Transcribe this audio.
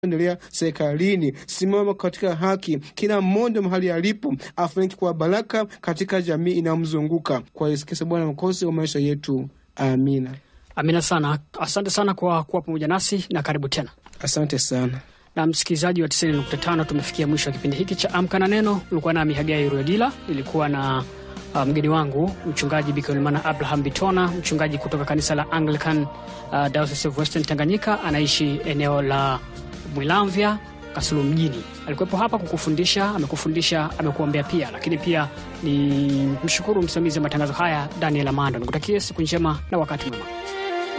endelea serikalini, simama katika haki, kila mmoja mahali alipo afanyike kwa baraka katika jamii inayomzunguka. Kwa Yesu Kristo Bwana mwokozi wa maisha yetu. Amina. Amina sana. Asante sana kwa kuwa pamoja nasi na karibu tena. Asante sana. Na msikilizaji wa 90.5, tumefikia mwisho wa kipindi hiki cha Amka na Neno. Ulikuwa nami Hagai Ruedila, nilikuwa na mgeni wangu mchungaji Bikolimana Abraham Bitona, mchungaji kutoka kanisa la Anglican Diocese of Western Tanganyika, anaishi eneo la Mwilamvya, Kasulu mjini. Alikuwepo hapa kukufundisha, amekufundisha, amekuombea pia, lakini pia ni mshukuru msimamizi wa matangazo haya Daniel Amanda. Nikutakie siku njema na wakati mwema.